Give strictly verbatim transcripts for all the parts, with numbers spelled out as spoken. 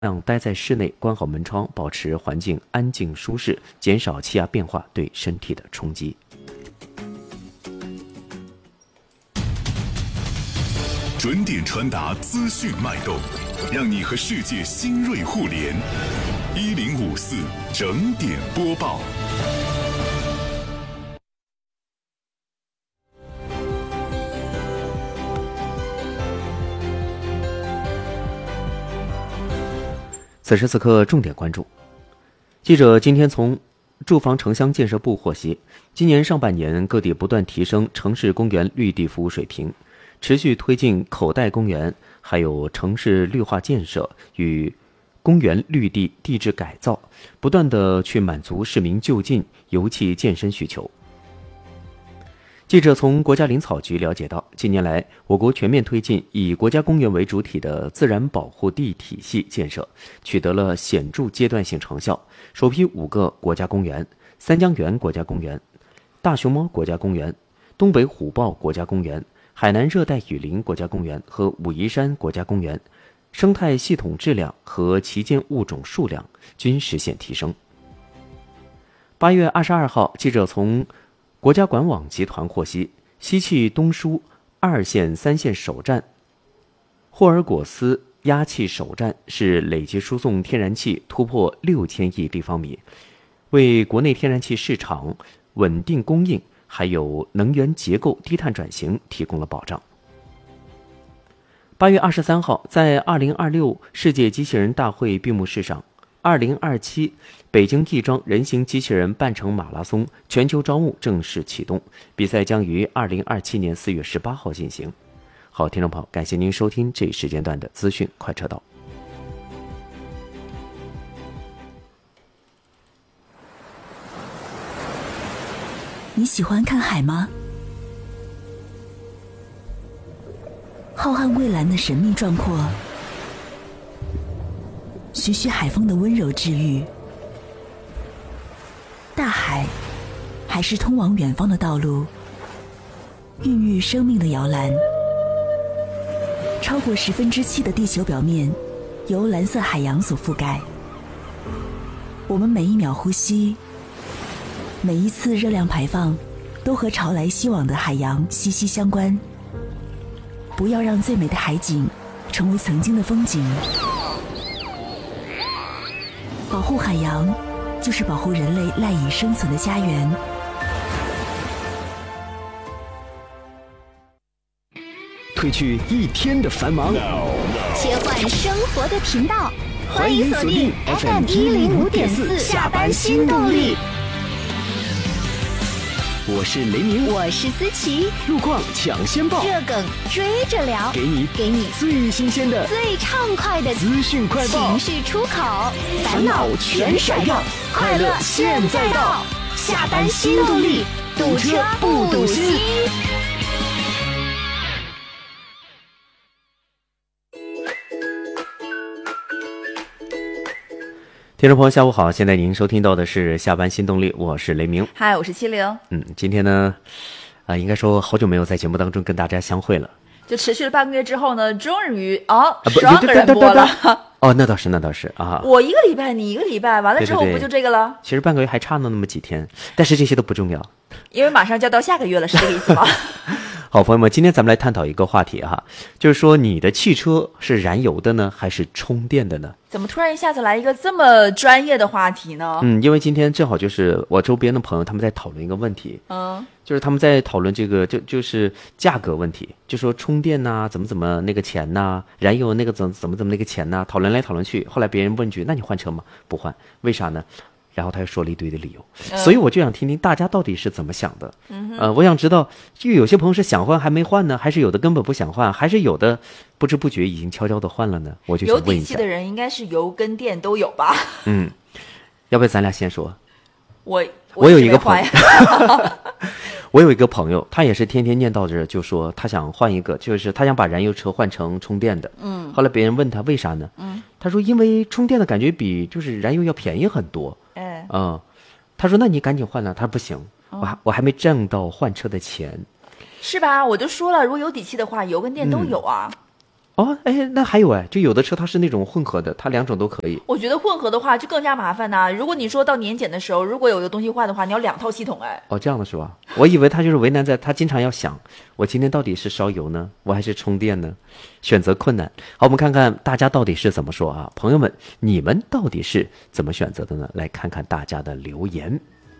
量待在室内，关好门窗，保持环境安静舒适，减少气压变化对身体的冲击。 准点传达资讯脉动，让你和世界新锐互联。一零五四整点播报。 此时此刻，重点关注。记者今天从住房城乡建设部获悉，今年上半年各地不断提升城市公园绿地服务水平，持续推进口袋公园还有城市绿化建设与公园绿地地质改造，不断的去满足市民就近游憩健身需求。记者从国家林草局了解到，近年来我国全面推进以国家公园为主体的自然保护地体系建设，取得了显著阶段性成效。首批五个国家公园、三江源国家公园、大熊猫国家公园、东北虎豹国家公园、海南热带雨林国家公园和武夷山国家公园，生态系统质量和旗舰物种数量均实现提升。八月二十二号，记者从国家管网集团获悉，西气东输二线、三线首站霍尔果斯压气首站是累计输送天然气突破六千亿立方米，为国内天然气市场稳定供应还有能源结构低碳转型提供了保障。八月二十三号，在二零二六世界机器人大会闭幕式上，二零二七北京亦庄人形机器人半程马拉松全球招募正式启动，比赛将于二零二七年四月十八号进行。好，听众朋友，感谢您收听这一时间段的资讯快车道。 你喜欢看海吗？浩瀚蔚蓝的神秘壮阔，徐徐海风的温柔治愈。大海还是通往远方的道路，孕育生命的摇篮。超过十分之七的地球表面由蓝色海洋所覆盖，我们每一秒呼吸，每一次热量排放都和潮来袭往的海洋息息相关。不要让最美的海景成为曾经的风景。保护海洋，就是保护人类赖以生存的家园。 褪去一天的繁忙， 切换生活的频道， 欢迎锁定 F M 一零五点四下班新动力。我是雷鸣， 我是思琪， 路况抢先报， 热梗追着聊， 给你给你最新鲜的、 最畅快的资讯快报， 情绪出口，烦恼全甩掉，快乐现在到，下班新动力，堵车不堵心。 听众朋友下午好，现在您收听到的是下班新动力，我是雷鸣。 嗨，我是七零。 嗯，今天呢啊、呃，应该说好久没有在节目当中跟大家相会了， 就持续了半个月之后呢，终于哦十二个人播了。 哦，那倒是那倒是啊， 我一个礼拜你一个礼拜，完了之后不就这个了？ 对对对，其实半个月还差那么几天，但是这些都不重要， 因为马上就要到下个月了，是这个意思吗？ 好，朋友们，今天咱们来探讨一个话题哈，就是说你的汽车是燃油的呢，还是充电的呢？ 怎么突然一下子来一个这么专业的话题呢？ 嗯，因为今天正好就是我周边的朋友他们在讨论一个问题， 嗯， 就是他们在讨论这个就就是价格问题，就说充电呐、啊、怎么怎么那个钱呐、啊，燃油那个怎怎么怎么那个钱呐、啊，讨论来讨论去，后来别人问句，那你换车吗？不换，为啥呢？然后他又说了一堆的理由，嗯、所以我就想听听大家到底是怎么想的。嗯、呃，我想知道，就有些朋友是想换还没换呢，还是有的根本不想换，还是有的不知不觉已经悄悄的换了呢？我就想问一下， 有底气的人应该是油跟电都有吧？ 嗯，要不然咱俩先说。 我我有一个朋友，我有一个朋友，他也是天天念叨着，就说他想换一个，就是他想把燃油车换成充电的。嗯，后来别人问他为啥呢？嗯，他说因为充电的感觉比就是燃油要便宜很多。哎，嗯，他说那你赶紧换了，他说不行，哦、我还我还没挣到换车的钱， 是吧？我就说了，如果有底气的话，油跟电都有啊。 哦，哎，那还有哎，就有的车它是那种混合的，它两种都可以。 我觉得混合的话就更加麻烦呐、啊。如果你说到年检的时候，如果有一个东西坏的话，你要两套系统哎。 哦，这样的是吧？我以为他就是为难在他经常要想，我今天到底是烧油呢，我还是充电呢？选择困难。好，我们看看大家到底是怎么说啊？朋友们，你们到底是怎么选择的呢？来看看大家的留言。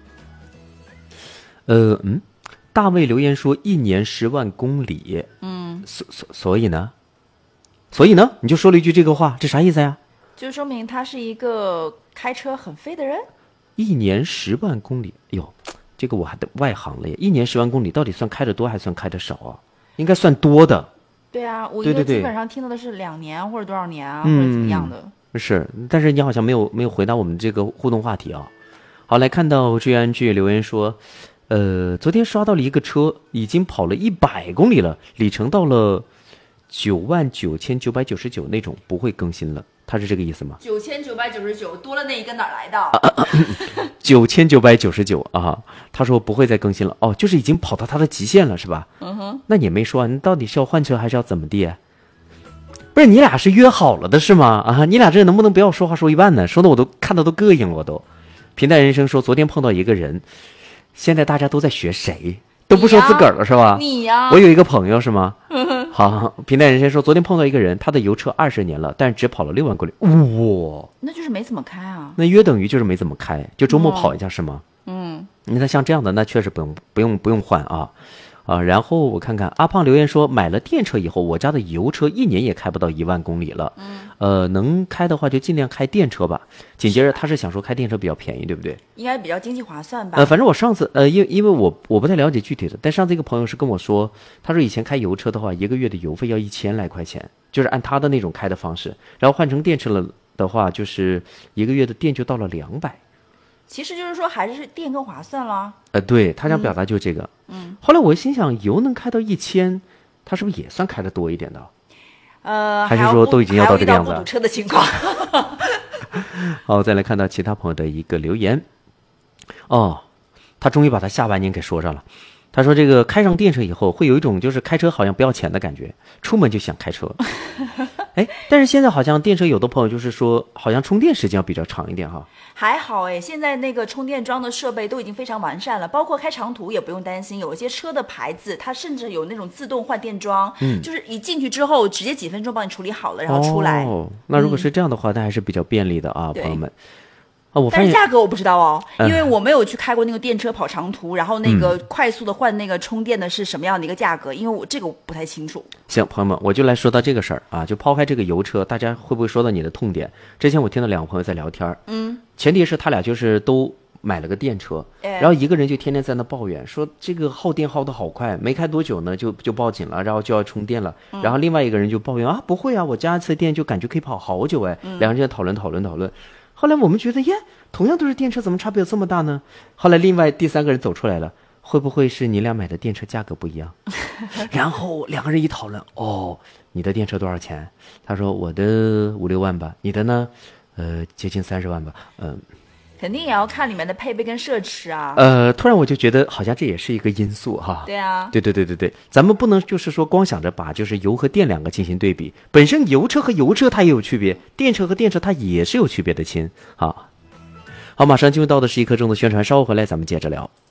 呃，嗯，大卫留言说一年十万公里，嗯，所所所以呢？所以呢，你就说了一句这个话，这啥意思呀？ 就说明他是一个开车很飞的人。 一年十万公里，哟，这个我还得外行了耶！一年十万公里到底算开的多还算开的少啊？应该算多的。 对啊，我对对对基本上听到的是两年或者多少年啊，嗯、或者怎么样的。 是，但是你好像没有没有回答我们这个互动话题啊。好，来看到追安剧留言说，呃，昨天刷到了一个车，已经跑了一百公里了，里程到了九万九千九百九十九那种，不会更新了，他是这个意思吗？ 九千九百九十九多了那一个哪儿来的？ 九千九百九十九啊，他说不会再更新了，哦，就是已经跑到他的极限了，是吧？嗯哼，那也没说，你到底是要换车还是要怎么地？不是你俩是约好了的是吗？啊，你俩这能不能不要说话说一半呢？说的我都看到都膈应了，我都。平淡人生说，昨天碰到一个人，现在大家都在学谁？都不说自个儿了是吧？ 你呀， 我有一个朋友是吗？好，平淡人生说，昨天碰到一个人，他的油车二十年了，但是只跑了六万公里，哇， 那就是没怎么开啊。 那约等于就是没怎么开，就周末跑一下是吗？ 嗯， 你看像这样的，那确实不用不用不用换啊啊！然后我看看阿胖留言说，买了电车以后，我家的油车一年也开不到一万公里了。嗯，呃，能开的话就尽量开电车吧。紧接着他是想说开电车比较便宜，对不对？ 应该比较经济划算吧。 呃，反正我上次呃，因为因为我我不太了解具体的，但上次一个朋友是跟我说，他说以前开油车的话，一个月的油费要一千来块钱，就是按他的那种开的方式，然后换成电车了的话，就是一个月的电就到了两百。 其实就是说还是电更划算了。 呃，对他想表达就这个。嗯。后来我心想，油能开到一千，他是不是也算开的多一点的？ 呃， 还是说都已经要到这个样子？ 不堵车的情况。 好，再来看到其他朋友的一个留言。哦，他终于把他下半年给说上了。他说这个开上电车以后，会有一种就是开车好像不要钱的感觉，出门就想开车。哎，但是现在好像电车有的朋友就是说，好像充电时间要比较长一点哈。 还好哎，现在那个充电桩的设备都已经非常完善了，包括开长途也不用担心。有一些车的牌子，它甚至有那种自动换电桩，嗯，就是一进去之后，直接几分钟帮你处理好了，然后出来。 哦，那如果是这样的话，那、嗯、还是比较便利的啊，朋友们。啊，我发现但是价格我不知道哦，因为我没有去开过那个电车跑长途，嗯、然后那个快速的换那个充电的是什么样的一个价格？因为我这个我不太清楚。 行，朋友们，我就来说到这个事儿啊，就抛开这个油车，大家会不会说到你的痛点？之前我听到两个朋友在聊天，嗯，前提是他俩就是都买了个电车，哎、然后一个人就天天在那抱怨说这个耗电耗得好快，没开多久呢就就报警了，然后就要充电了，嗯、然后另外一个人就抱怨啊不会啊，我加一次电就感觉可以跑好久哎，嗯、两个人就讨论讨论讨论。后来我们觉得，耶，同样都是电车，怎么差别有这么大呢？后来另外第三个人走出来了，会不会是你俩买的电车价格不一样？然后两个人一讨论，哦，你的电车多少钱？他说我的五六万吧，你的呢？呃，接近三十万吧，嗯、呃。 肯定也要看里面的配备跟设置啊。 呃，突然我就觉得好像这也是一个因素哈。 对啊。 对对对对对，咱们不能就是说光想着把就是油和电两个进行对比，本身油车和油车它也有区别，电车和电车它也是有区别的亲。好，好，马上进入到的是一刻钟的宣传，稍后回来咱们接着聊。